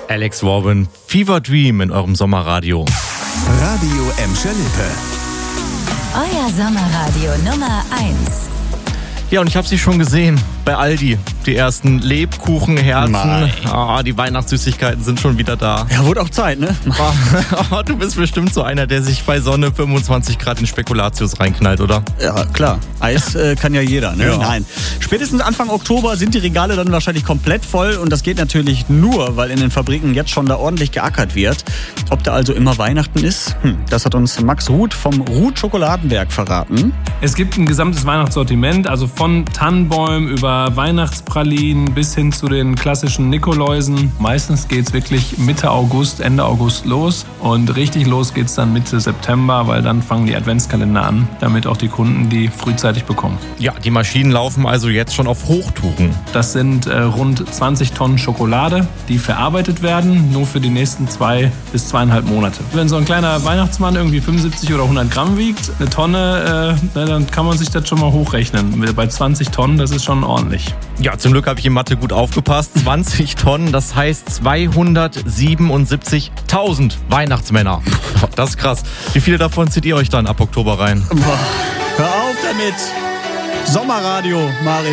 Alex Warren, Fever Dream in eurem Sommerradio. Radio Emscher Lippe. Euer Sommerradio Nummer 1. Ja, und ich habe sie schon gesehen bei Aldi. Die ersten Lebkuchenherzen. Die Weihnachtssüßigkeiten sind schon wieder da. Ja, wurde auch Zeit, ne? Du bist bestimmt so einer, der sich bei Sonne 25 Grad in Spekulatius reinknallt, oder? Ja, klar. Eis kann ja jeder, ne? Ja. Nein. Spätestens Anfang Oktober sind die Regale dann wahrscheinlich komplett voll und das geht natürlich nur, weil in den Fabriken jetzt schon da ordentlich geackert wird. Ob da also immer Weihnachten ist, das hat uns Max Ruth vom Ruth Schokoladenwerk verraten. Es gibt ein gesamtes Weihnachtssortiment, also von Tannenbäumen über Weihnachtspralinen bis hin zu den klassischen Nikoläusen. Meistens geht's wirklich Mitte August, Ende August los und richtig los geht's dann Mitte September, weil dann fangen die Adventskalender an, damit auch die Kunden die frühzeitig bekommen. Ja, die Maschinen laufen also jetzt schon auf Hochtouren. Das sind rund 20 Tonnen Schokolade, die verarbeitet werden, nur für die nächsten 2 bis 2,5 Monate. Wenn so ein kleiner Weihnachtsmann irgendwie 75 oder 100 Gramm wiegt, eine Tonne, dann kann man sich das schon mal hochrechnen. Bei 20 Tonnen, das ist schon ordentlich. Ja, zum Glück habe ich in Mathe gut aufgepasst. 20 Tonnen, das heißt 277.000 Weihnachtsmänner. Das ist krass. Wie viele davon zieht ihr euch dann ab Oktober rein? Hör auf damit! Sommerradio, Mario.